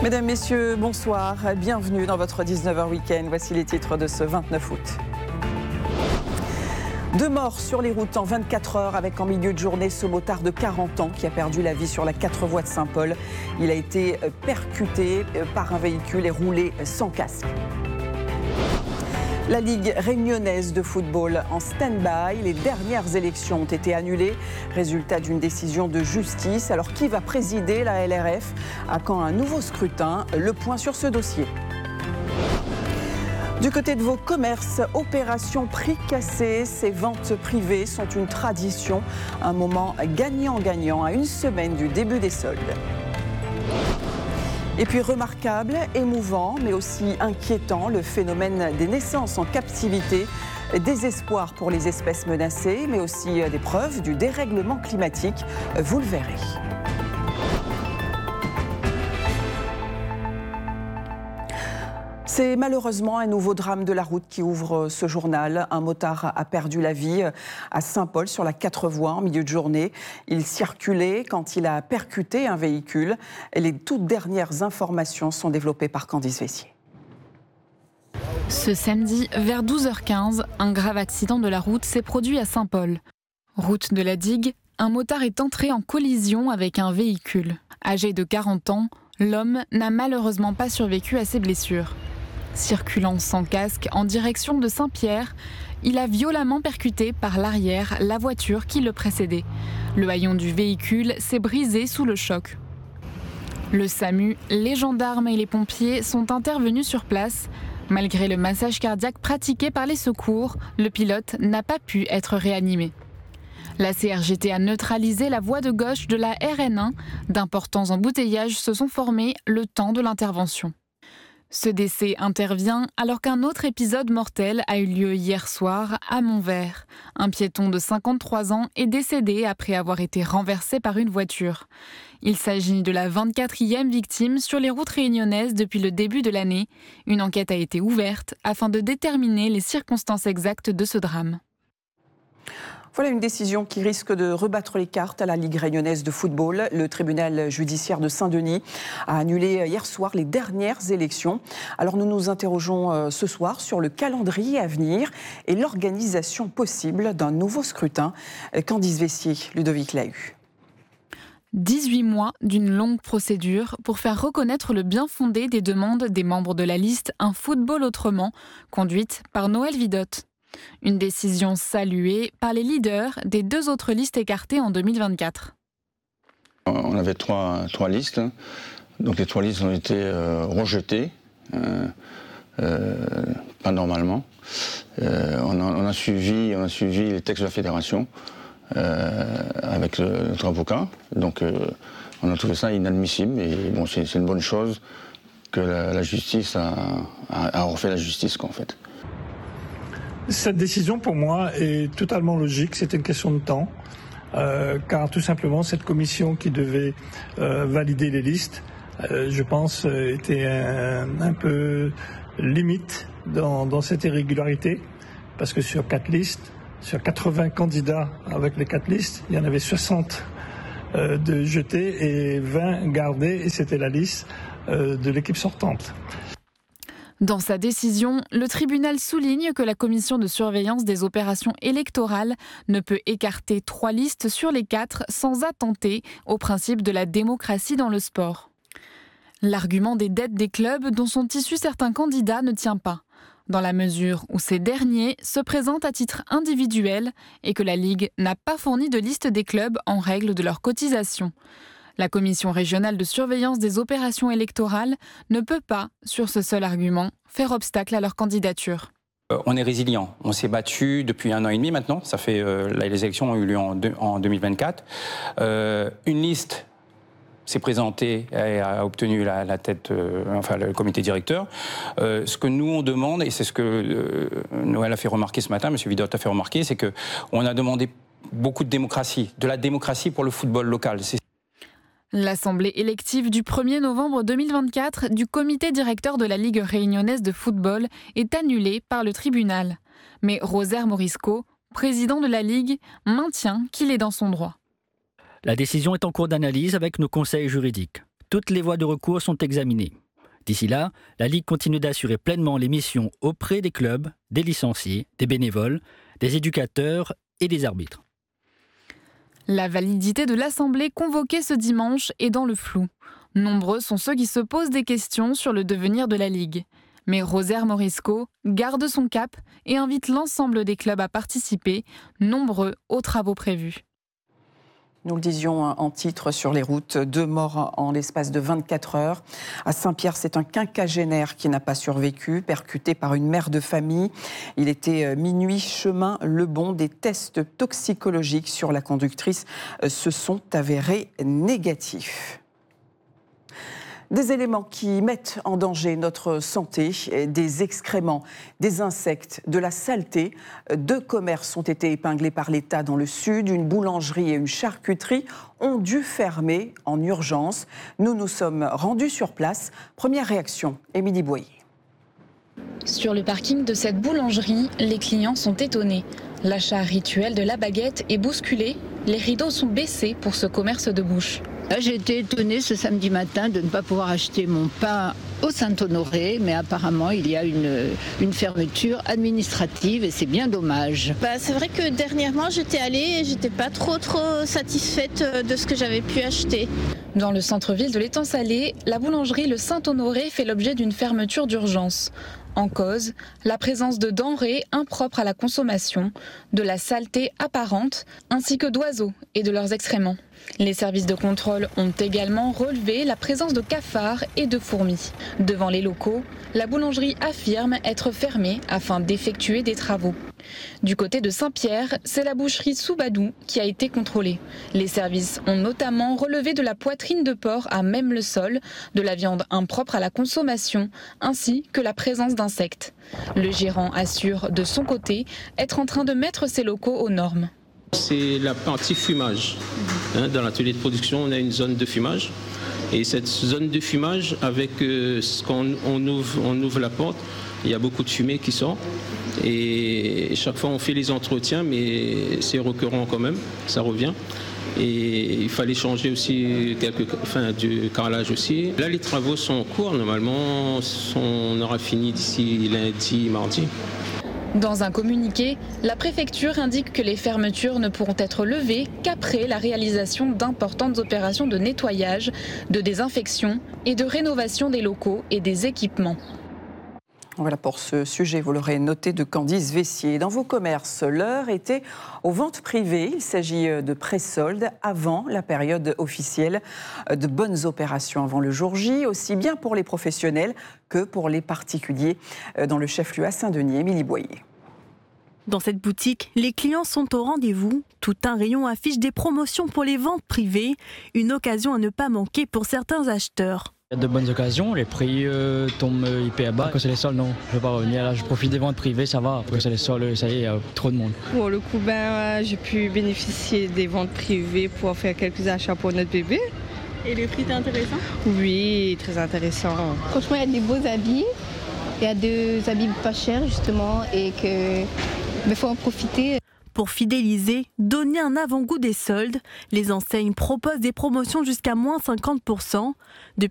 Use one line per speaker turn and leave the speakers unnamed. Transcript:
Mesdames, Messieurs, bonsoir. Bienvenue dans votre 19h Week-end. Voici les titres de ce 29 août. 2 morts sur les routes en 24 heures avec en milieu de journée ce motard de 40 ans qui a perdu la vie sur la 4 voies de Saint-Paul. Il a été percuté par un véhicule et roulé sans casque. La Ligue réunionnaise de football en stand-by. Les dernières élections ont été annulées. Résultat d'une décision de justice. Alors qui va présider la LRF? À quand un nouveau scrutin? Le point sur ce dossier. Du côté de vos commerces, opération prix cassé, ces ventes privées sont une tradition, un moment gagnant-gagnant à une semaine du début des soldes. Et puis remarquable, émouvant, mais aussi inquiétant, le phénomène des naissances en captivité, des espoirs pour les espèces menacées, mais aussi des preuves du dérèglement climatique. Vous le verrez. C'est malheureusement un nouveau drame de la route qui ouvre ce journal. Un motard a perdu la vie à Saint-Paul sur la 4 voies en milieu de journée. Il circulait quand il a percuté un véhicule. Les toutes dernières informations sont développées par Candice Vessier.
Ce samedi, vers 12h15, un grave accident de la route s'est produit à Saint-Paul. Route de la Digue, un motard est entré en collision avec un véhicule. Âgé de 40 ans, l'homme n'a malheureusement pas survécu à ses blessures. Circulant sans casque en direction de Saint-Pierre, il a violemment percuté par l'arrière la voiture qui le précédait. Le haillon du véhicule s'est brisé sous le choc. Le SAMU, les gendarmes et les pompiers sont intervenus sur place. Malgré le massage cardiaque pratiqué par les secours, le pilote n'a pas pu être réanimé. La CRGT a neutralisé la voie de gauche de la RN1. D'importants embouteillages se sont formés le temps de l'intervention. Ce décès intervient alors qu'un autre épisode mortel a eu lieu hier soir à Montvert. Un piéton de 53 ans est décédé après avoir été renversé par une voiture. Il s'agit de la 24e victime sur les routes réunionnaises depuis le début de l'année. Une enquête a été ouverte afin de déterminer les circonstances exactes de ce drame.
Voilà une décision qui risque de rebattre les cartes à la Ligue réunionnaise de football. Le tribunal judiciaire de Saint-Denis a annulé hier soir les dernières élections. Alors nous nous interrogeons ce soir sur le calendrier à venir et l'organisation possible d'un nouveau scrutin. Candice Vessier, Ludovic Lahu.
18 mois d'une longue procédure pour faire reconnaître le bien-fondé des demandes des membres de la liste Un football autrement, conduite par Noël Vidotte. Une décision saluée par les leaders des 2 autres listes écartées en 2024.
On avait trois listes, donc les 3 listes ont été rejetées, pas normalement. On a suivi les textes de la fédération avec notre avocat, donc on a trouvé ça inadmissible et bon, c'est une bonne chose que la justice a refait la justice en fait.
Cette décision, pour moi, est totalement logique. C'est une question de temps, car tout simplement, cette commission qui devait valider les listes, je pense, était un peu limite dans cette irrégularité, parce que sur 4 listes, sur 80 candidats avec les 4 listes, il y en avait 60 de jetés et 20 gardés, et c'était la liste de l'équipe sortante.
Dans sa décision, le tribunal souligne que la commission de surveillance des opérations électorales ne peut écarter 3 listes sur les 4 sans attenter au principe de la démocratie dans le sport. L'argument des dettes des clubs dont sont issus certains candidats ne tient pas, dans la mesure où ces derniers se présentent à titre individuel et que la Ligue n'a pas fourni de liste des clubs en règle de leur cotisation. La commission régionale de surveillance des opérations électorales ne peut pas, sur ce seul argument, faire obstacle à leur candidature.
On est résilient. On s'est battu depuis 1 an et demi maintenant. Ça fait, les élections ont eu lieu en 2024. Une liste s'est présentée et a obtenu la tête, le comité directeur. Ce que nous on demande, et c'est ce que Noël a fait remarquer ce matin, M. Vidotte a fait remarquer, c'est qu'on a demandé beaucoup de la démocratie pour le football local.
L'assemblée élective du 1er novembre 2024 du comité directeur de la Ligue réunionnaise de football est annulée par le tribunal. Mais Rosaire Morisco, président de la Ligue, maintient qu'il est dans son droit.
La décision est en cours d'analyse avec nos conseils juridiques. toutes les voies de recours sont examinées. D'ici là, la Ligue continue d'assurer pleinement les missions auprès des clubs, des licenciés, des bénévoles, des éducateurs et des arbitres.
La validité de l'Assemblée convoquée ce dimanche est dans le flou. Nombreux sont ceux qui se posent des questions sur le devenir de la Ligue. Mais Rosaire Morisco garde son cap et invite l'ensemble des clubs à participer, nombreux aux travaux prévus.
Nous le disions en titre sur les routes, 2 morts en l'espace de 24 heures. À Saint-Pierre, c'est un quinquagénaire qui n'a pas survécu, percuté par une mère de famille. Il était minuit, chemin Le Bon. Des tests toxicologiques sur la conductrice se sont avérés négatifs. Des éléments qui mettent en danger notre santé, des excréments, des insectes, de la saleté. 2 commerces ont été épinglés par l'État dans le sud. Une boulangerie et une charcuterie ont dû fermer en urgence. Nous nous sommes rendus sur place. Première réaction, Émilie Boyer.
Sur le parking de cette boulangerie, les clients sont étonnés. L'achat rituel de la baguette est bousculé. Les rideaux sont baissés pour ce commerce de bouche.
J'ai été étonnée ce samedi matin de ne pas pouvoir acheter mon pain au Saint-Honoré, mais apparemment il y a une fermeture administrative et c'est bien dommage.
C'est vrai que dernièrement j'étais allée et j'étais pas trop satisfaite de ce que j'avais pu acheter.
Dans le centre-ville de l'Étang-Salé, la boulangerie Le Saint-Honoré fait l'objet d'une fermeture d'urgence. En cause, la présence de denrées impropres à la consommation, de la saleté apparente, ainsi que d'oiseaux et de leurs excréments. Les services de contrôle ont également relevé la présence de cafards et de fourmis. Devant les locaux, la boulangerie affirme être fermée afin d'effectuer des travaux. Du côté de Saint-Pierre, c'est la boucherie Soubadou qui a été contrôlée. Les services ont notamment relevé de la poitrine de porc à même le sol, de la viande impropre à la consommation, ainsi que la présence d'insectes. Le gérant assure de son côté être en train de mettre ses locaux aux normes.
C'est la partie fumage. Dans l'atelier de production, on a une zone de fumage. Et cette zone de fumage, avec quand on ouvre la porte, il y a beaucoup de fumée qui sort. Et chaque fois, on fait les entretiens, mais c'est récurrent quand même, ça revient. Et il fallait changer aussi du carrelage aussi. Là, les travaux sont en cours. Normalement, on aura fini d'ici lundi, mardi.
Dans un communiqué, la préfecture indique que les fermetures ne pourront être levées qu'après la réalisation d'importantes opérations de nettoyage, de désinfection et de rénovation des locaux et des équipements.
Voilà pour ce sujet, vous l'aurez noté, de Candice Vessier. Dans vos commerces, l'heure était aux ventes privées. Il s'agit de pré-soldes avant la période officielle, de bonnes opérations avant le jour J, aussi bien pour les professionnels que pour les particuliers dans le chef-lieu à Saint-Denis. Émilie Boyer.
Dans cette boutique, les clients sont au rendez-vous. Tout un rayon affiche des promotions pour les ventes privées, une occasion à ne pas manquer pour certains acheteurs.
Il y a de bonnes occasions, les prix tombent hyper bas. Quand c'est les soldes, non, je ne vais pas revenir. Là, je profite des ventes privées, ça va. Après, c'est les soldes, ça y est, il y a trop de monde.
Pour le coup, j'ai pu bénéficier des ventes privées pour faire quelques achats pour notre bébé.
Et le prix est intéressant ?
Oui, très intéressant.
Franchement, il y a des beaux habits. Il y a des habits pas chers, justement, et qu'il faut en profiter.
Pour fidéliser, donner un avant-goût des soldes, les enseignes proposent des promotions jusqu'à moins 50%. Depuis